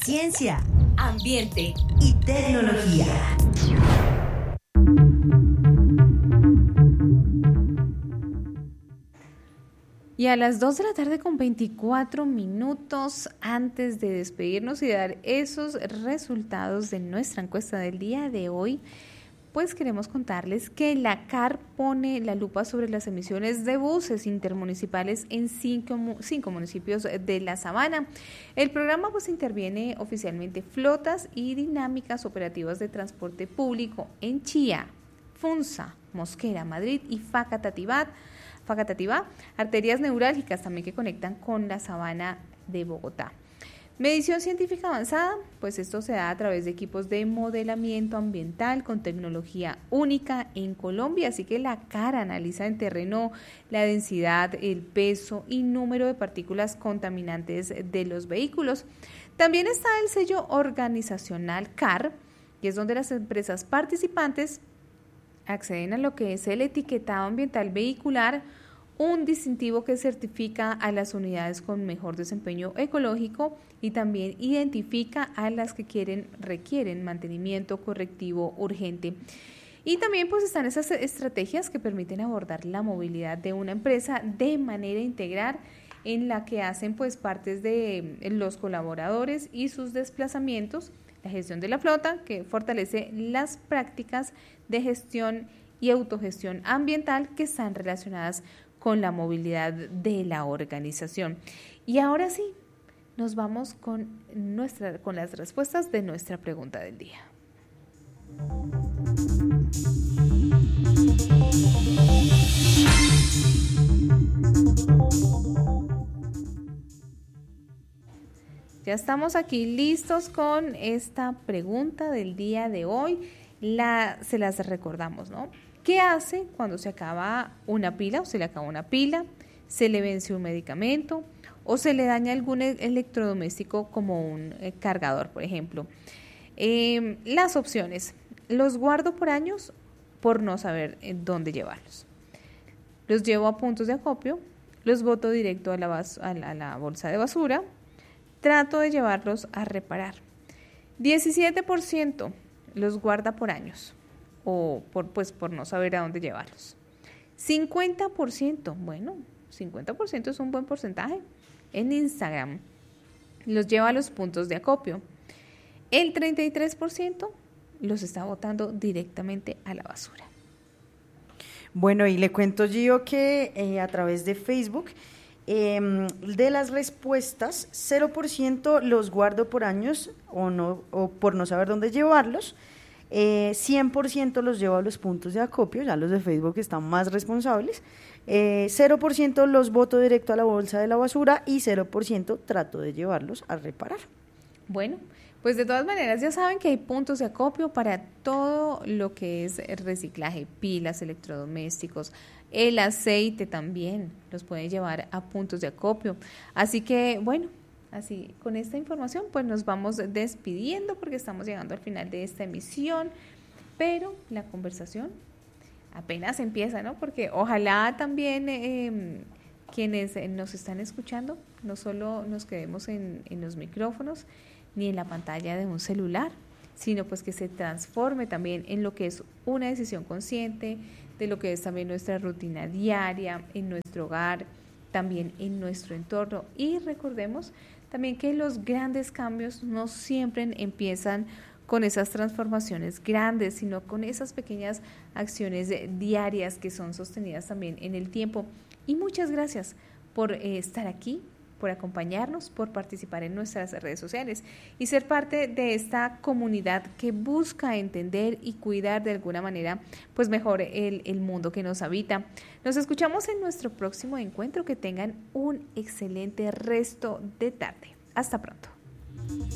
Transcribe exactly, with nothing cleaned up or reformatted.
ciencia, ambiente y tecnología. Y a las dos de la tarde con veinticuatro minutos, antes de despedirnos y dar esos resultados de nuestra encuesta del día de hoy, pues queremos contarles que la C A R pone la lupa sobre las emisiones de buses intermunicipales en cinco, cinco municipios de la Sabana. El programa pues interviene oficialmente flotas y dinámicas operativas de transporte público en Chía, Funza, Mosquera, Madrid y Facatativá. Facatativá, arterias neurálgicas también que conectan con la Sabana de Bogotá. Medición científica avanzada, pues esto se da a través de equipos de modelamiento ambiental con tecnología única en Colombia, así que la C A R analiza en terreno la densidad, el peso y número de partículas contaminantes de los vehículos. También está el sello organizacional C A R, que es donde las empresas participantes acceden a lo que es el etiquetado ambiental vehicular, un distintivo que certifica a las unidades con mejor desempeño ecológico y también identifica a las que quieren, requieren mantenimiento correctivo urgente. Y también pues están esas estrategias que permiten abordar la movilidad de una empresa de manera integral, en la que hacen pues partes de los colaboradores y sus desplazamientos, la gestión de la flota, que fortalece las prácticas de gestión y autogestión ambiental que están relacionadas con la movilidad de la organización. Y ahora sí, nos vamos con, nuestra, con las respuestas de nuestra pregunta del día. Ya estamos aquí listos con esta pregunta del día de hoy. La, se las recordamos, ¿no? ¿Qué hace cuando se acaba una pila o se le acaba una pila, se le vence un medicamento o se le daña algún electrodoméstico como un eh, cargador, por ejemplo? Eh, las opciones: los guardo por años por no saber eh, dónde llevarlos. Los llevo a puntos de acopio, los boto directo a la, bas- a la, a la bolsa de basura, trato de llevarlos a reparar. diecisiete por ciento los guarda por años o por, pues, por no saber a dónde llevarlos. cincuenta por ciento, bueno, cincuenta por ciento es un buen porcentaje. En Instagram los lleva a los puntos de acopio. El treinta y tres por ciento los está botando directamente a la basura. Bueno, y le cuento, Gio, que eh, a través de Facebook, eh, de las respuestas, cero por ciento los guardo por años o, no, o por no saber dónde llevarlos. Eh, cien por ciento los llevo a los puntos de acopio, ya los de Facebook están más responsables. Eh, cero por ciento los boto directo a la bolsa de la basura y cero por ciento trato de llevarlos a reparar. Bueno, pues de todas maneras ya saben que hay puntos de acopio para todo lo que es reciclaje, pilas, electrodomésticos, el aceite también los pueden llevar a puntos de acopio. Así que bueno, así con esta información pues nos vamos despidiendo porque estamos llegando al final de esta emisión, pero la conversación apenas empieza, ¿no? Porque ojalá también eh, quienes nos están escuchando no solo nos quedemos en, en los micrófonos ni en la pantalla de un celular, sino pues que se transforme también en lo que es una decisión consciente, de lo que es también nuestra rutina diaria, en nuestro hogar, también en nuestro entorno. Y recordemos también que los grandes cambios no siempre empiezan con esas transformaciones grandes, sino con esas pequeñas acciones diarias que son sostenidas también en el tiempo. Y muchas gracias por eh, estar aquí, por acompañarnos, por participar en nuestras redes sociales y ser parte de esta comunidad que busca entender y cuidar de alguna manera pues mejor el, el mundo que nos habita. Nos escuchamos en nuestro próximo encuentro. Que tengan un excelente resto de tarde. Hasta pronto.